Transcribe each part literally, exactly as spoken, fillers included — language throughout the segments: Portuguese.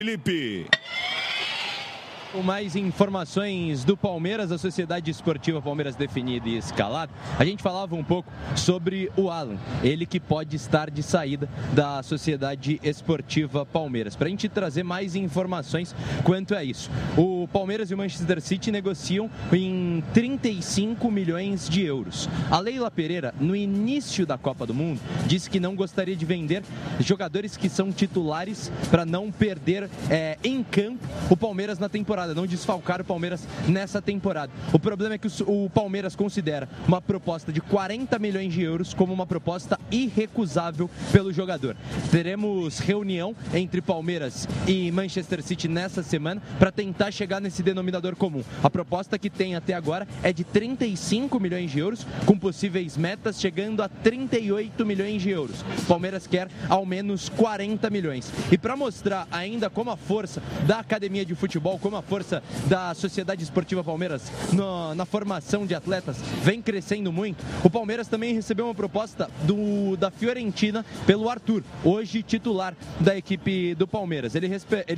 Felipe. Com mais informações do Palmeiras, a Sociedade Esportiva Palmeiras definida e escalada, a gente falava um pouco sobre o Alan, ele que pode estar de saída da Sociedade Esportiva Palmeiras. Para a gente trazer mais informações quanto a isso, o Palmeiras e o Manchester City negociam em trinta e cinco milhões de euros. A Leila Pereira, no início da Copa do Mundo, disse que não gostaria de vender jogadores que são titulares para não perder é, em campo o Palmeiras na temporada, não desfalcar o Palmeiras nessa temporada. O problema é que o Palmeiras considera uma proposta de quarenta milhões de euros como uma proposta irrecusável pelo jogador. Teremos reunião entre Palmeiras e Manchester City nessa semana para tentar chegar nesse denominador comum. A proposta que tem até agora é de trinta e cinco milhões de euros, com possíveis metas chegando a trinta e oito milhões de euros. O Palmeiras quer ao menos quarenta milhões. E para mostrar ainda como a força da academia de futebol, como a força da Sociedade Esportiva Palmeiras no, na formação de atletas vem crescendo muito, o Palmeiras também recebeu uma proposta do, da Fiorentina pelo Arthur, hoje titular da equipe do Palmeiras. Ele,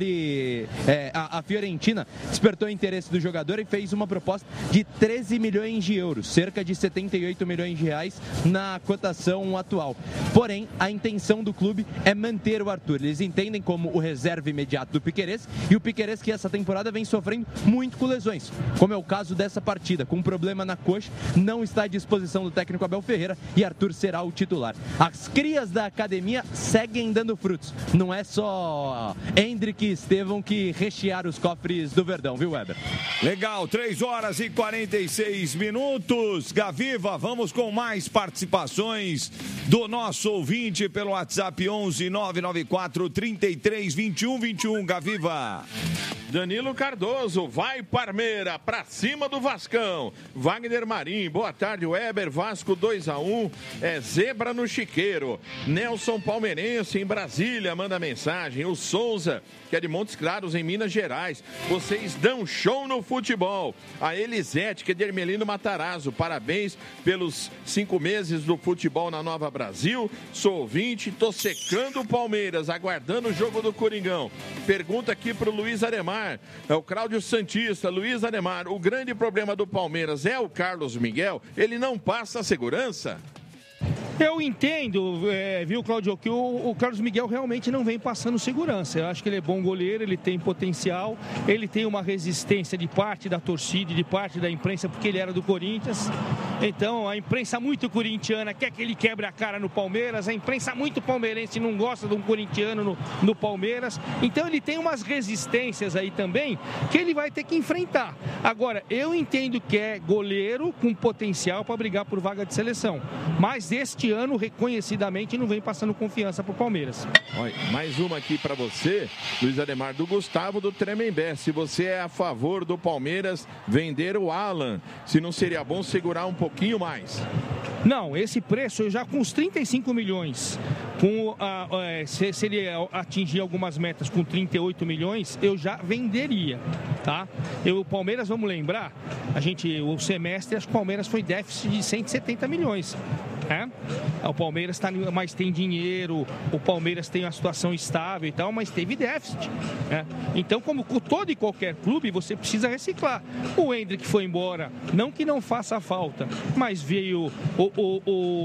ele é, a, a Fiorentina despertou o interesse do jogador e fez uma proposta de treze milhões de euros, cerca de setenta e oito milhões de reais na cotação atual. Porém, a intenção do clube é manter o Arthur. Eles entendem como o reserva imediato do Piquerez, e o Piquerez que essa temporada vem sofrendo muito com lesões, como é o caso dessa partida, com um problema na coxa, não está à disposição do técnico Abel Ferreira e Arthur será o titular. As crias da academia seguem dando frutos, não é só Hendrick e Estevão que rechearam os cofres do Verdão, viu, Weber? Legal, três horas e quarenta e seis minutos. Gaviva, vamos com mais participações do nosso ouvinte pelo WhatsApp onze nove nove quatro, trinta e três, vinte e um, vinte e um. Gaviva. Danilo Cardoso, vai Parmeira, pra cima do Vascão. Wagner Marim, boa tarde, Weber, Vasco dois a um, é zebra no Chiqueiro. Nelson Palmeirense, em Brasília, manda mensagem. O Souza, que é de Montes Claros, em Minas Gerais. Vocês dão show no futebol. A Elisete, que é de Ermelino Matarazzo, parabéns pelos cinco meses do futebol na Nova Brasil. Sou ouvinte, tô secando o Palmeiras, aguardando o jogo do Coringão. Pergunta aqui pro Luiz Ademar. É o Cláudio Santista. Luiz Ademar, o grande problema do Palmeiras é o Carlos Miguel? Ele não passa a segurança? Eu entendo, é, viu, Claudio, que o, o Carlos Miguel realmente não vem passando segurança. Eu acho que ele é bom goleiro, ele tem potencial, ele tem uma resistência de parte da torcida, de parte da imprensa, porque ele era do Corinthians. Então, a imprensa muito corintiana quer que ele quebre a cara no Palmeiras, a imprensa muito palmeirense não gosta de um corintiano no, no Palmeiras. Então, ele tem umas resistências aí também que ele vai ter que enfrentar. Agora, eu entendo que é goleiro com potencial para brigar por vaga de seleção. Mas este ano, reconhecidamente, não vem passando confiança para o Palmeiras. Olha, mais uma aqui para você, Luiz Ademar, do Gustavo do Tremembé. Se você é a favor do Palmeiras vender o Alan, se não seria bom segurar um pouquinho mais? Não, esse preço eu já com os trinta e cinco milhões, com a, a, se, se ele atingir algumas metas com trinta e oito milhões, eu já venderia, tá? Eu, o Palmeiras, vamos lembrar, a gente, o semestre, acho que o Palmeiras foi déficit de cento e setenta milhões. É? O Palmeiras tá, mas tem dinheiro, o Palmeiras tem uma situação estável e tal, mas teve déficit. É? Então, como todo e qualquer clube, você precisa reciclar. O Hendrick foi embora, não que não faça falta, mas veio o, o,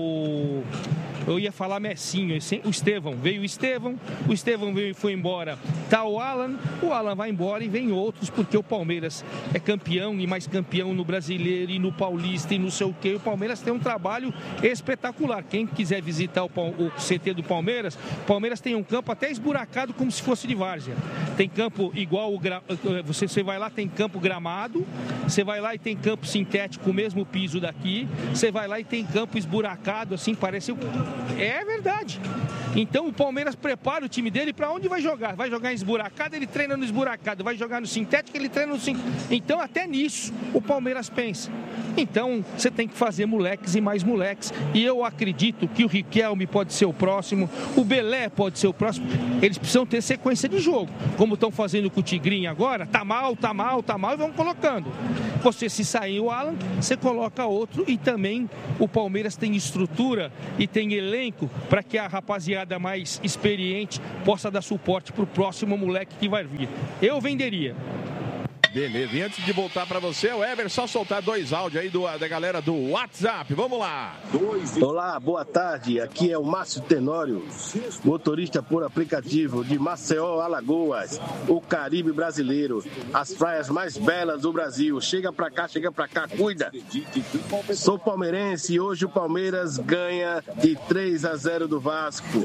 o eu ia falar Messinho, o Estevão, veio o Estevão, o Estevão veio e foi embora, tá o Alan, o Alan vai embora e vem outros, porque o Palmeiras é campeão e mais campeão no Brasileiro e no Paulista e não sei o que. O Palmeiras tem um trabalho espetacular. Quem quiser visitar o, o C T do Palmeiras, o Palmeiras tem um campo até esburacado como se fosse de várzea. Tem campo igual o gra... você, você vai lá, tem campo gramado, você vai lá e tem campo sintético, o mesmo piso daqui, você vai lá e tem campo esburacado, assim, parece... É verdade. Então o Palmeiras prepara o time dele para onde vai jogar. Vai jogar em esburacado, ele treina no esburacado. Vai jogar no sintético, ele treina no sintético. Então até nisso o Palmeiras pensa. Então você tem que fazer moleques e mais moleques. E eu acredito que o Riquelme pode ser o próximo, o Belé pode ser o próximo. Eles precisam ter sequência de jogo. Como estão fazendo com o Tigrinho agora, tá mal, tá mal, tá mal e vão colocando. Você, se sair o Alan, você coloca outro. E também o Palmeiras tem estrutura e tem elenco para que a rapaziada molecada mais experiente possa dar suporte pro próximo moleque que vai vir. Eu venderia. Beleza, e antes de voltar para você, o Eber, só soltar dois áudios aí do, da galera do WhatsApp. Vamos lá. Olá, boa tarde. Aqui é o Márcio Tenório, motorista por aplicativo de Maceió, Alagoas, o Caribe brasileiro, as praias mais belas do Brasil. Chega pra cá, chega pra cá, cuida. Sou palmeirense e hoje o Palmeiras ganha de três a zero do Vasco.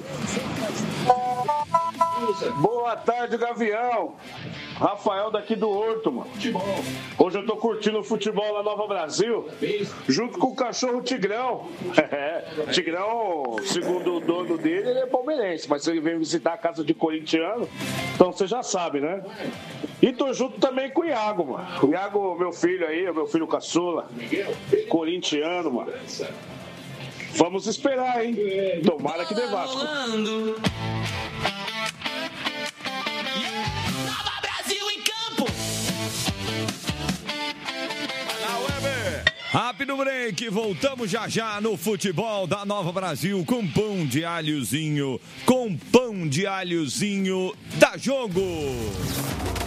Boa tarde, Gavião. Rafael daqui do Horto, mano. Hoje eu tô curtindo o futebol na Nova Brasil, junto com o cachorro Tigrão. É, Tigrão, segundo o dono dele, ele é palmeirense, mas ele vem visitar a casa de corintiano, então você já sabe, né? E tô junto também com o Iago, mano. O Iago, meu filho aí, meu filho caçula, corintiano, mano. Vamos esperar, hein? Tomara que dê Vasco. Rápido break, voltamos já já no futebol da Nova Brasil com pão de alhozinho, com pão de alhozinho da Jogo.